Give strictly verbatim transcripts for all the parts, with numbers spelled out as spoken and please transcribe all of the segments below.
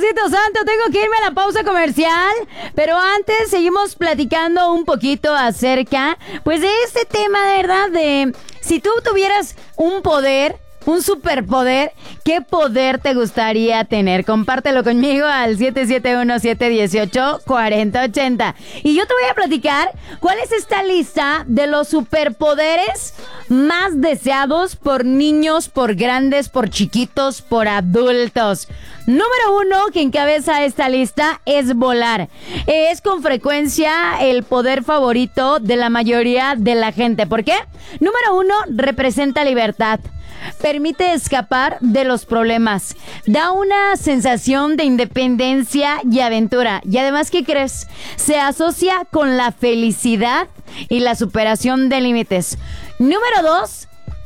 Diosito Santo, tengo que irme a la pausa comercial, pero antes seguimos platicando un poquito acerca, pues, de este tema, ¿verdad? De si tú tuvieras un poder, un superpoder, ¿qué poder te gustaría tener? Compártelo conmigo al siete siete uno, siete uno ocho, cuatro cero ocho cero. Y yo te voy a platicar cuál es esta lista de los superpoderes más deseados por niños, por grandes, por chiquitos, por adultos. Número uno que encabeza esta lista es volar. Es con frecuencia el poder favorito de la mayoría de la gente. ¿Por qué? Número uno, representa libertad. Permite escapar de los problemas. Da una sensación de independencia y aventura. Y además, ¿qué crees? Se asocia con la felicidad y la superación de límites. Número dos,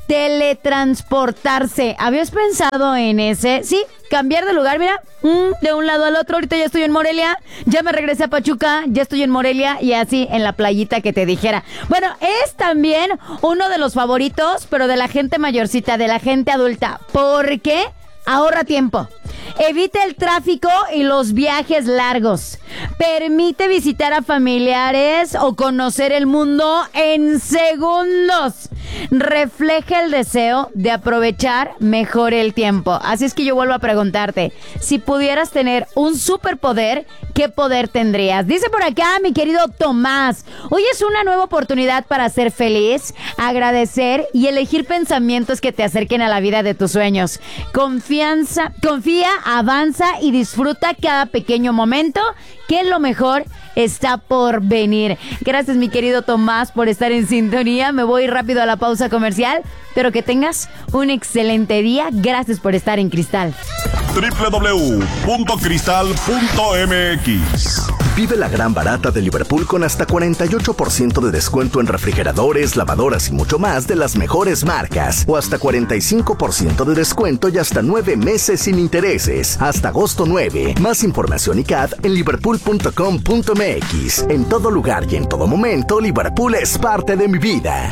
teletransportarse. ¿Habías pensado en ese? Sí, cambiar de lugar, mira, de un lado al otro. Ahorita ya estoy en Morelia, ya me regresé a Pachuca, ya estoy en Morelia y así en la playita que te dijera. Bueno, es también uno de los favoritos, pero de la gente mayorcita, de la gente adulta. ¿Por qué? Ahorra tiempo. Evita el tráfico y los viajes largos. Permite visitar a familiares o conocer el mundo en segundos. Refleja el deseo de aprovechar mejor el tiempo. Así es que yo vuelvo a preguntarte, si pudieras tener un superpoder, ¿qué poder tendrías? Dice por acá mi querido Tomás, hoy es una nueva oportunidad para ser feliz, agradecer y elegir pensamientos que te acerquen a la vida de tus sueños. Confianza, confía, avanza y disfruta cada pequeño momento, que lo mejor está por venir. Gracias, mi querido Tomás, por estar en sintonía. Me voy rápido a la pausa comercial, pero que tengas un excelente día. Gracias por estar en Cristal. doble u doble u doble u punto cristal punto m x. Vive la gran barata de Liverpool con hasta cuarenta y ocho por ciento de descuento en refrigeradores, lavadoras y mucho más de las mejores marcas. O hasta cuarenta y cinco por ciento de descuento y hasta nueve meses sin intereses. Hasta agosto nueve. Más información y C A D en liverpool punto com punto m x. En todo lugar y en todo momento, Liverpool es parte de mi vida.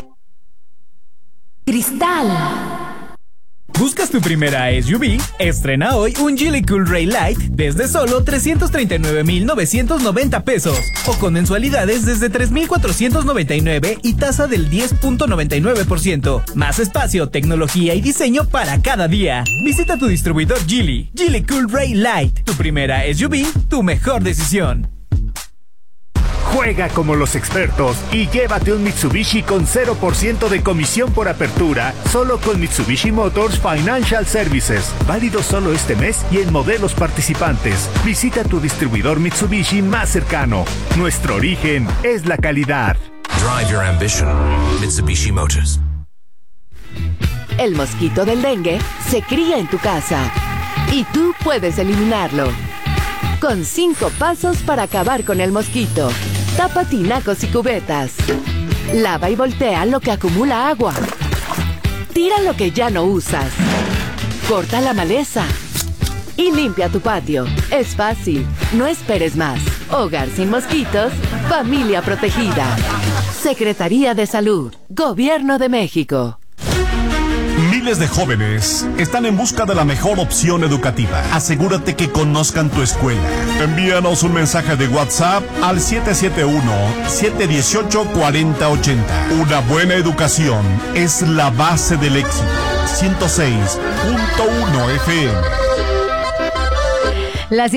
Cristal. ¿Buscas tu primera S U V? Estrena hoy un Geely Cool Ray Light desde solo trescientos treinta y nueve mil novecientos noventa pesos o con mensualidades desde tres mil cuatrocientos noventa y nueve y tasa del diez punto noventa y nueve por ciento. Más espacio, tecnología y diseño para cada día. Visita tu distribuidor Geely. Geely Cool Ray Light. Tu primera S U V, tu mejor decisión. Juega como los expertos y llévate un Mitsubishi con cero por ciento de comisión por apertura, solo con Mitsubishi Motors Financial Services. Válido solo este mes y en modelos participantes. Visita tu distribuidor Mitsubishi más cercano. Nuestro origen es la calidad. Drive your ambition. Mitsubishi Motors. El mosquito del dengue se cría en tu casa y tú puedes eliminarlo. Con cinco pasos para acabar con el mosquito. Tapa tinacos y cubetas. Lava y voltea lo que acumula agua. Tira lo que ya no usas. Corta la maleza. Y limpia tu patio. Es fácil. No esperes más. Hogar sin mosquitos. Familia protegida. Secretaría de Salud. Gobierno de México. Miles de jóvenes están en busca de la mejor opción educativa. Asegúrate que conozcan tu escuela. Envíanos un mensaje de WhatsApp al siete siete uno, siete uno ocho, cuatro cero ocho cero. Una buena educación es la base del éxito. ciento seis punto uno F M. Las